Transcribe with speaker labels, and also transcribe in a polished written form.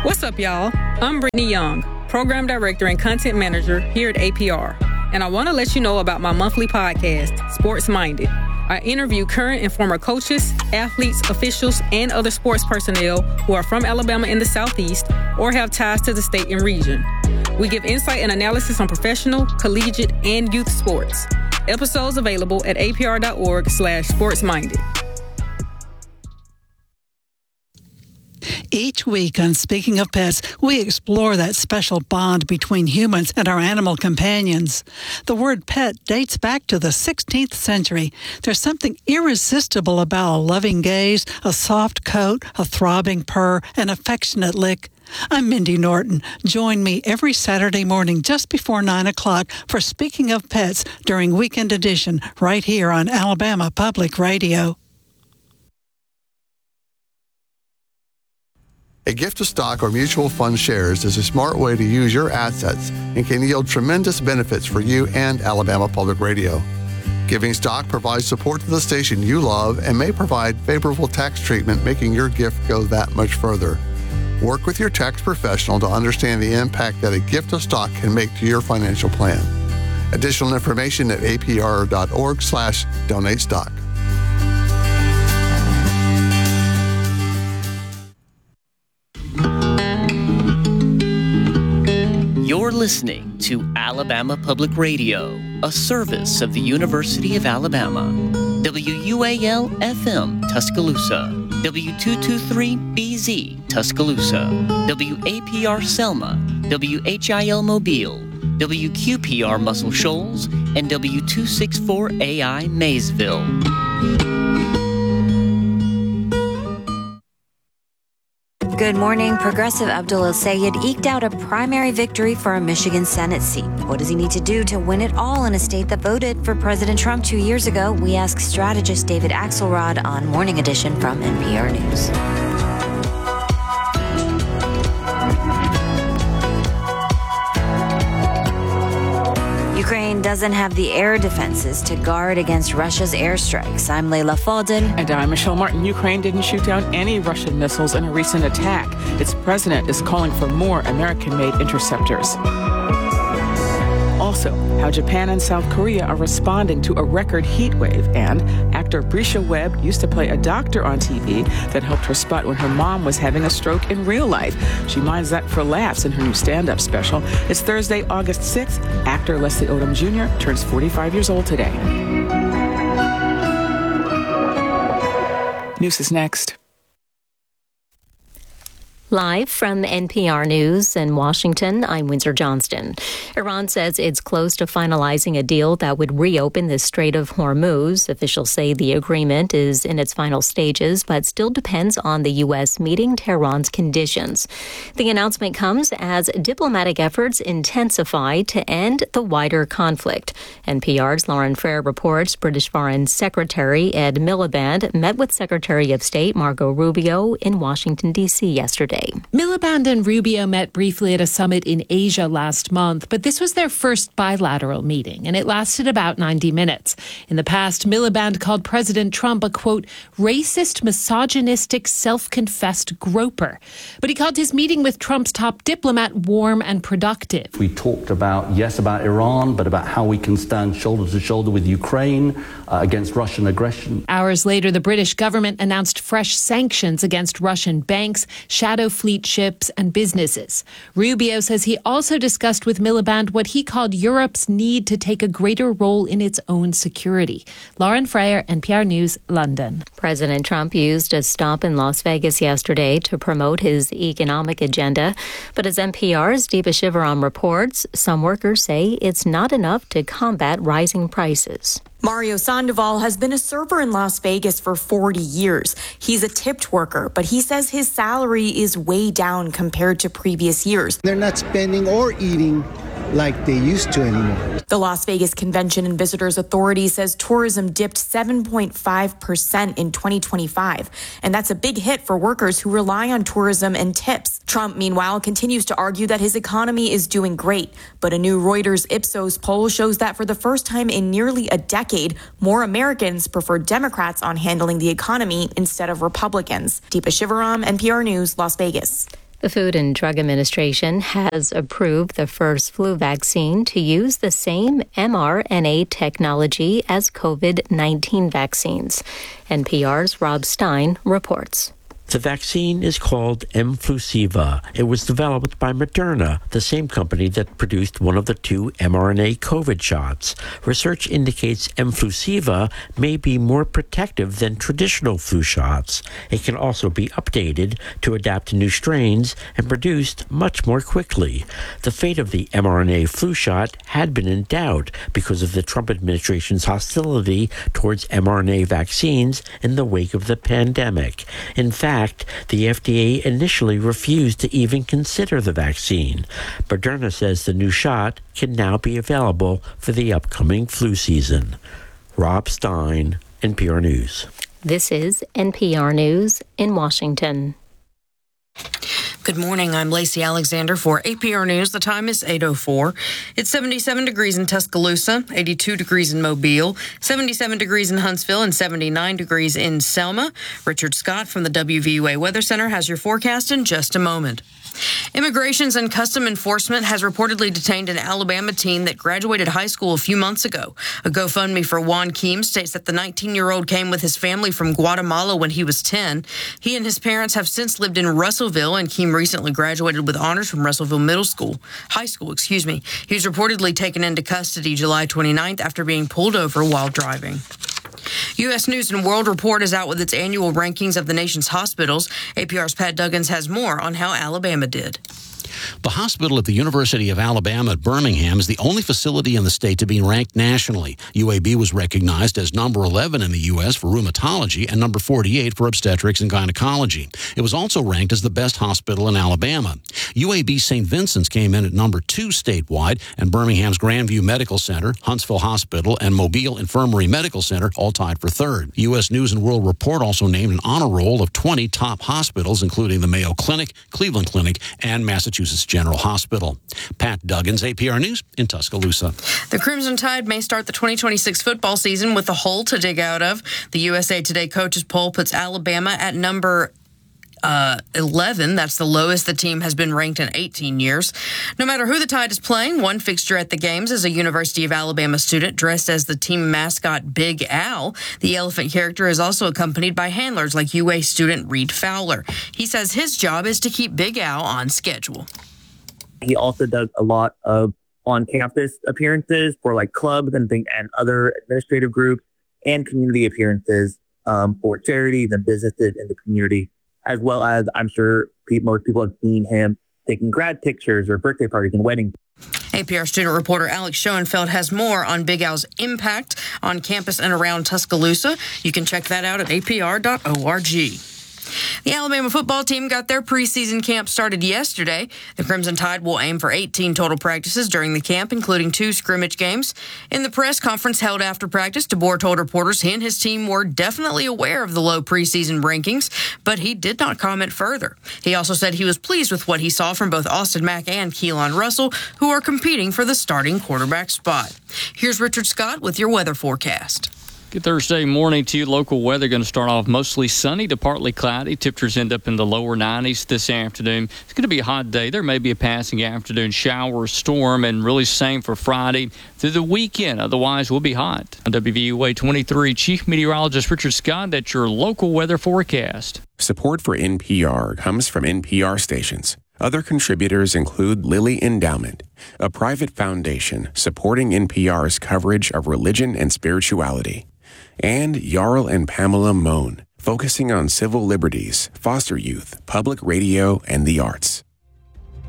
Speaker 1: What's up, y'all? I'm Brittany Young, Program Director and Content Manager here at APR, and I want to let you know about my monthly podcast, Sports Minded. I interview current and former coaches, athletes, officials, and other sports personnel who are from Alabama in the Southeast or have ties to the state and region. We give insight and analysis on professional, collegiate, and youth sports. Episodes available at apr.org/sportsminded.
Speaker 2: Each week on Speaking of Pets, we explore that special bond between humans and our animal companions. The word pet dates back to the 16th century. There's something irresistible about a loving gaze, a soft coat, a throbbing purr, an affectionate lick. I'm Mindy Norton. Join me every Saturday morning just before 9 o'clock for Speaking of Pets during Weekend Edition right here on Alabama Public Radio.
Speaker 3: A gift of stock or mutual fund shares is a smart way to use your assets and can yield tremendous benefits for you and Alabama Public Radio. Giving stock provides support to the station you love and may provide favorable tax treatment, making your gift go that much further. Work with your tax professional to understand the impact that a gift of stock can make to your financial plan. Additional information at apr.org/donate stock.
Speaker 4: You're listening to Alabama Public Radio, a service of the University of Alabama. WUAL-FM Tuscaloosa, W223BZ Tuscaloosa, WAPR Selma, WHIL Mobile, WQPR Muscle Shoals, and W264AI Maysville.
Speaker 5: Good morning. Progressive Abdul El-Sayed eked out a primary victory for a Michigan Senate seat. What does he need to do to win it all in a state that voted for President Trump 2 years ago? We ask strategist David Axelrod on Morning Edition from NPR News. Ukraine doesn't have the air defenses to guard against Russia's airstrikes. I'm Leila Fadel.
Speaker 6: And I'm Michelle Martin. Ukraine didn't shoot down any Russian missiles in a recent attack. Its president is calling for more American-made interceptors. Also, how Japan and South Korea are responding to a record heat wave. And actor Brisha Webb used to play a doctor on TV that helped her spot when her mom was having a stroke in real life. She minds that for laughs in her new stand-up special. It's Thursday, August 6th. Actor Leslie Odom Jr. turns 45 years old today. News is next.
Speaker 7: Live from NPR News in Washington, I'm Windsor Johnston. Iran says it's close to finalizing a deal that would reopen the Strait of Hormuz. Officials say the agreement is in its final stages, but still depends on the U.S. meeting Tehran's conditions. The announcement comes as diplomatic efforts intensify to end the wider conflict. NPR's Lauren Frere reports British Foreign Secretary Ed Miliband met with Secretary of State Marco Rubio in Washington, D.C. yesterday.
Speaker 8: Miliband and Rubio met briefly at a summit in Asia last month, but this was their first bilateral meeting, and it lasted about 90 minutes. In the past, Miliband called President Trump a, quote, racist, misogynistic, self-confessed groper. But he called his meeting with Trump's top diplomat warm and productive.
Speaker 9: We talked about Iran, but about how we can stand shoulder to shoulder with Ukraine against Russian aggression.
Speaker 8: Hours later, the British government announced fresh sanctions against Russian banks, shadow fleet ships and businesses. Rubio says he also discussed with Miliband what he called Europe's need to take a greater role in its own security. Lauren Frere, NPR News, London.
Speaker 7: President Trump used a stop in Las Vegas yesterday to promote his economic agenda. But as NPR's Deepa Shivaram reports, some workers say it's not enough to combat rising prices.
Speaker 10: Mario Sandoval has been a server in Las Vegas for 40 years. He's a tipped worker, but he says his salary is way down compared to previous years.
Speaker 11: They're not spending or eating like they used to anymore.
Speaker 10: The Las Vegas Convention and Visitors Authority says tourism dipped 7.5% in 2025, and that's a big hit for workers who rely on tourism and tips. Trump, meanwhile, continues to argue that his economy is doing great, but a new Reuters Ipsos poll shows that for the first time in nearly a decade, more Americans prefer Democrats on handling the economy instead of Republicans. Deepa Shivaram, NPR News, Las Vegas.
Speaker 7: The Food and Drug Administration has approved the first flu vaccine to use the same mRNA technology as COVID-19 vaccines. NPR's Rob Stein reports.
Speaker 12: The vaccine is called Mflusiva. It was developed by Moderna, the same company that produced one of the two mRNA COVID shots. Research indicates Mflusiva may be more protective than traditional flu shots. It can also be updated to adapt to new strains and produced much more quickly. The fate of the mRNA flu shot had been in doubt because of the Trump administration's hostility towards mRNA vaccines in the wake of the pandemic. In fact, the FDA initially refused to even consider the vaccine. Moderna says the new shot can now be available for the upcoming flu season. Rob Stein, NPR News.
Speaker 7: This is NPR News in Washington.
Speaker 13: Good morning. I'm Lacey Alexander for APR News. The time is 8:04. It's 77 degrees in Tuscaloosa, 82 degrees in Mobile, 77 degrees in Huntsville, and 79 degrees in Selma. Richard Scott from the WVUA Weather Center has your forecast in just a moment. Immigrations and Custom Enforcement has reportedly detained an Alabama teen that graduated high school a few months ago. A GoFundMe for Juan Keem states that the 19-year-old came with his family from Guatemala when he was 10. He and his parents have since lived in Russellville, and Keem recently graduated with honors from Russellville High School. He was reportedly taken into custody July 29th after being pulled over while driving. U.S. News & World Report is out with its annual rankings of the nation's hospitals. APR's Pat Duggins has more on how Alabama did.
Speaker 14: The hospital at the University of Alabama at Birmingham is the only facility in the state to be ranked nationally. UAB was recognized as number 11 in the U.S. for rheumatology and number 48 for obstetrics and gynecology. It was also ranked as the best hospital in Alabama. UAB St. Vincent's came in at number 2 statewide, and Birmingham's Grandview Medical Center, Huntsville Hospital, and Mobile Infirmary Medical Center all tied for 3rd. U.S. News & World Report also named an honor roll of 20 top hospitals, including the Mayo Clinic, Cleveland Clinic, and Massachusetts General Hospital. Pat Duggins, APR News in Tuscaloosa.
Speaker 13: The Crimson Tide may start the 2026 football season with a hole to dig out of. The USA Today coaches poll puts Alabama at number 11. That's the lowest the team has been ranked in 18 years. No matter who the Tide is playing, one fixture at the games is a University of Alabama student dressed as the team mascot Big Al. The elephant character is also accompanied by handlers like UA student Reed Fowler. He says his job is to keep Big Al on schedule.
Speaker 15: He also does a lot of on-campus appearances for like clubs and other administrative groups, and community appearances for charities and businesses in the community, as well as I'm sure most people have seen him taking grad pictures or birthday parties and weddings.
Speaker 13: APR student reporter Alex Schoenfeld has more on Big Al's impact on campus and around Tuscaloosa. You can check that out at apr.org. The Alabama football team got their preseason camp started yesterday. The Crimson Tide will aim for 18 total practices during the camp, including 2 scrimmage games. In the press conference held after practice, DeBoer told reporters he and his team were definitely aware of the low preseason rankings, but he did not comment further. He also said he was pleased with what he saw from both Austin Mack and Keelan Russell, who are competing for the starting quarterback spot. Here's Richard Scott with your weather forecast.
Speaker 16: Good Thursday morning to you. Local weather going to start off mostly sunny to partly cloudy. Temperatures end up in the lower 90s this afternoon. It's going to be a hot day. There may be a passing afternoon shower, storm, and really same for Friday through the weekend. Otherwise, we'll be hot. On WVUA 23, Chief Meteorologist Richard Scott, that's your local weather forecast.
Speaker 17: Support for NPR comes from NPR stations. Other contributors include Lilly Endowment, a private foundation supporting NPR's coverage of religion and spirituality, and Jarl and Pamela Mohn, focusing on civil liberties, foster youth, public radio, and the arts.